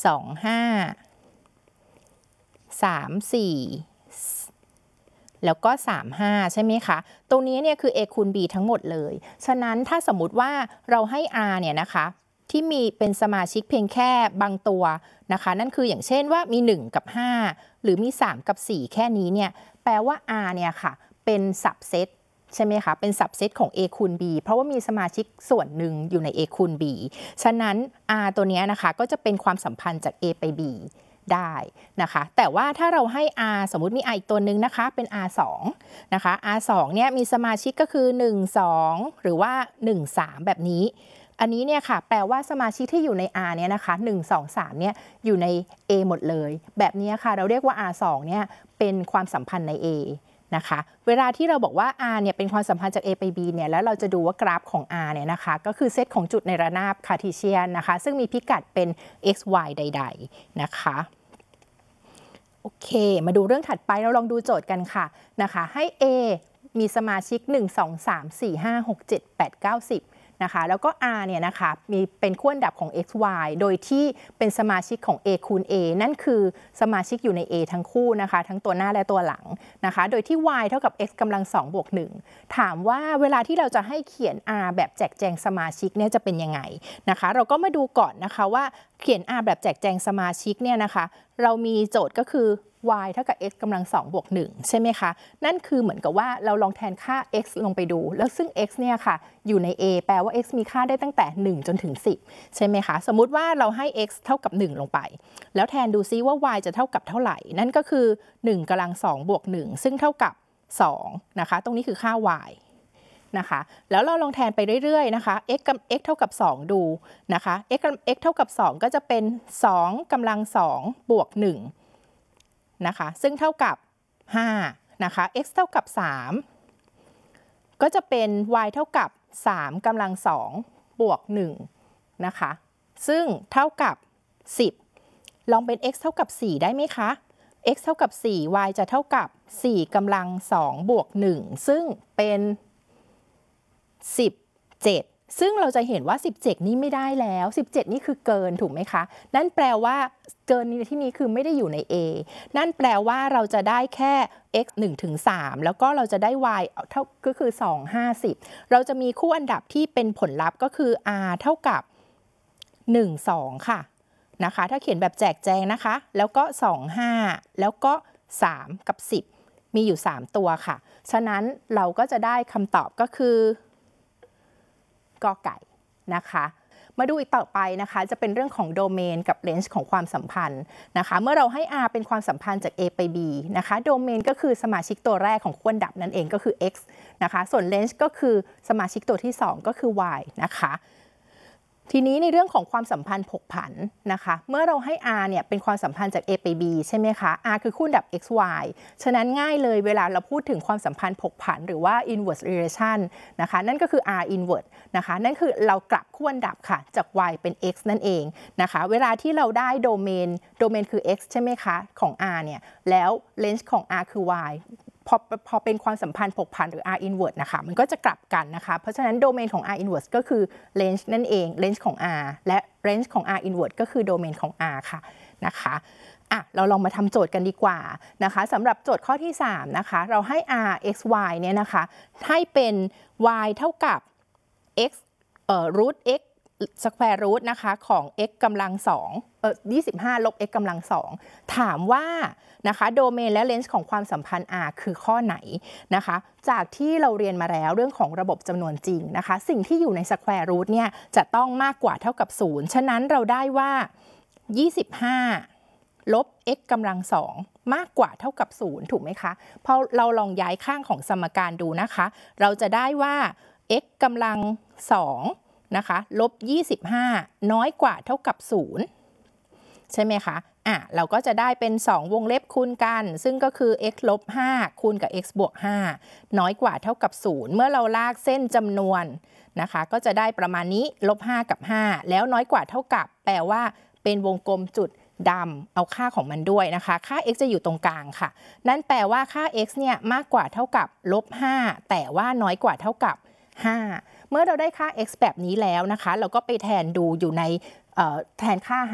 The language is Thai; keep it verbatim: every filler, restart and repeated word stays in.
สอง ห้า สาม สี่ แล้วก็สาม ห้าใช่ไหมคะตรงนี้เนี่ยคือ a คูณ b ทั้งหมดเลยฉะนั้นถ้าสมมุติว่าเราให้ r เนี่ยนะคะที่มีเป็นสมาชิกเพียงแค่บางตัวนะคะนั่นคืออย่างเช่นว่ามีหนึ่งกับห้าหรือมีสามกับสี่แค่นี้เนี่ยแปลว่า r เนี่ยค่ะเป็น subset ใช่ไหมคะเป็น subset ของ a คูณ b เพราะว่ามีสมาชิกส่วนหนึ่งอยู่ใน a คูณ b ฉะนั้น r ตัวนี้นะคะก็จะเป็นความสัมพันธ์จาก a ไป bได้นะคะแต่ว่าถ้าเราให้ r สมมุติมี r อีกตัวหนึ่งนะคะเป็น r สองนะคะ r สองเนี่ยมีสมาชิกก็คือหนึ่ง สองหรือว่าหนึ่ง สามแบบนี้อันนี้เนี่ยค่ะแปลว่าสมาชิกที่อยู่ใน r เนี่ยนะคะหนึ่ง สอง สามเนี่ยอยู่ใน a หมดเลยแบบนี้ค่ะเราเรียกว่า r สองเนี่ยเป็นความสัมพันธ์ใน a นะคะเวลาที่เราบอกว่า r เนี่ยเป็นความสัมพันธ์จาก a ไป b เนี่ยแล้วเราจะดูว่ากราฟของ r เนี่ยนะคะก็คือเซตของจุดในระนาบคาร์ทีเชียนนะคะซึ่งมีพิกัดเป็น x y ใดๆนะคะโอเคมาดูเรื่องถัดไปเราลองดูโจทย์กันค่ะนะคะให้ A มีสมาชิกหนึ่ง สอง สาม สี่ ห้า หก เจ็ด แปด เก้า สิบนะคะแล้วก็ R เนี่ยนะคะมีเป็นขั้วอันดับของ x y โดยที่เป็นสมาชิกของ A คูณ A นั่นคือสมาชิกอยู่ใน A ทั้งคู่นะคะทั้งตัวหน้าและตัวหลังนะคะโดยที่ y เท่ากับ x กำลังสองบวกหนึ่งถามว่าเวลาที่เราจะให้เขียน R แบบแจกแจงสมาชิกเนี่ยจะเป็นยังไงนะคะเราก็มาดูก่อนนะคะว่าเขียน R แบบแจกแจงสมาชิกเนี่ยนะคะเรามีโจทย์ก็คือy เท่ากับ x กำลังสองบวกหนึ่งใช่ไหมคะนั่นคือเหมือนกับว่าเราลองแทนค่า x ลงไปดูแล้วซึ่ง x เนี่ยค่ะอยู่ใน a แปลว่า x มีค่าได้ตั้งแต่หนึ่งจนถึงสิบใช่ไหมคะสมมุติว่าเราให้ x เท่ากับหนึ่งลงไปแล้วแทนดูซิว่า y จะเท่ากับเท่าไหร่นั่นก็คือหนึ่งกำลังสองบวกหนึ่งซึ่งเท่ากับสองนะคะตรงนี้คือค่า y นะคะแล้วเราลองแทนไปเรื่อยๆนะคะ x กับ x เท่ากับสองดูนะคะ x x เท่ากับสองก็จะเป็นสองกำลังสองบวกหนึ่งนะคะซึ่งเท่ากับห้านะคะ x เท่ากับสามก็จะเป็น y เท่ากับสามกำลังสองบวกหนึ่งนะคะซึ่งเท่ากับสิบลองเป็น x เท่ากับสี่ได้ไหมคะ x เท่ากับสี่ y จะเท่ากับสี่กำลังสองบวกหนึ่งซึ่งเป็นสิบเจ็ดซึ่งเราจะเห็นว่าสิบเจ็ดนี่ไม่ได้แล้วสิบเจ็ดนี่คือเกินถูกไหมคะนั่นแปลว่าเกินในที่นี้คือไม่ได้อยู่ใน a นั่นแปลว่าเราจะได้แค่ x หนึ่งถึงสามแล้วก็เราจะได้ y เท่าก็คือสอง ห้า สิบเราจะมีคู่อันดับที่เป็นผลลัพธ์ก็คือ r เท่ากับหนึ่ง สองค่ะนะคะถ้าเขียนแบบแจกแจงนะคะแล้วก็สอง ห้าแล้วก็สามกับสิบมีอยู่สามตัวค่ะฉะนั้นเราก็จะได้คำตอบก็คือกอไก่นะคะมาดูอีกต่อไปนะคะจะเป็นเรื่องของโดเมนกับเลนส์ของความสัมพันธ์นะคะเมื่อเราให้ R เป็นความสัมพันธ์จาก A ไป B นะคะโดเมนก็คือสมาชิกตัวแรกของขั้วอันดับนั่นเองก็คือ x นะคะส่วนเลนส์ก็คือสมาชิกตัวที่สองก็คือ y นะคะทีนี้ในเรื่องของความสัมพันธ์ผกผันนะคะเมื่อเราให้ R เนี่ยเป็นความสัมพันธ์จาก A ไป B ใช่ไหมคะ R คือคู่อันดับ x y ฉะนั้นง่ายเลยเวลาเราพูดถึงความสัมพันธ์ผกผันหรือว่า inverse relation นะคะนั่นก็คือ R inverse นะคะนั่นคือเรากลับคู่อันดับค่ะจาก y เป็น x นั่นเองนะคะเวลาที่เราได้โดเมนโดเมนคือ x ใช่ไหมคะของ R เนี่ยแล้ว range ของ R คือ yพอพอเป็นความสัมพันธ์ผกผันหรือ R inverse นะคะมันก็จะกลับกันนะคะเพราะฉะนั้นโดเมนของ R inverse ก็คือ range นั่นเอง range ของ R และ range ของ R inverse ก็คือโดเมนของ R ค่ะนะคะอ่ะเราลองมาทำโจทย์กันดีกว่านะคะสำหรับโจทย์ข้อที่สามนะคะเราให้ R x y เนี่ยนะคะให้เป็น y เท่ากับ x เอ่อ root x square root นะคะของ x กำลังสองเอ่อยี่สิบห้าลบ x กำลังสองถามว่านะคะโดเมนและเลนส์ของความสัมพันธ์ R คือข้อไหนนะคะจากที่เราเรียนมาแล้วเรื่องของระบบจำนวนจริงนะคะสิ่งที่อยู่ใน square root เนี่ยจะต้องมากกว่าเท่ากับศูนย์ฉะนั้นเราได้ว่ายี่สิบห้าลบ x กำลังสองมากกว่าเท่ากับศูนย์ถูกไหมคะพอเราลองย้ายข้างของสมการดูนะคะเราจะได้ว่า x กำลังสองนะคะลบยี่สิบห้าน้อยกว่าเท่ากับศูนย์ใช่ไหมคะอ่ะเราก็จะได้เป็นสองวงเล็บคูณกันซึ่งก็คือ x ลบห้าคูณกับ x บวกห้าน้อยกว่าเท่ากับศูนย์เมื่อเราลากเส้นจำนวนนะคะก็จะได้ประมาณนี้ลบห้ากับห้าแล้วน้อยกว่าเท่ากับแปลว่าเป็นวงกลมจุดดำเอาค่าของมันด้วยนะคะค่า x จะอยู่ตรงกลางค่ะนั่นแปลว่าค่า x เนี่ยมากกว่าเท่ากับลบห้าแต่ว่าน้อยกว่าเท่ากับห้าเมื่อเราได้ค่า x แบบนี้แล้วนะคะเราก็ไปแทนดูอยู่ในแทนค่า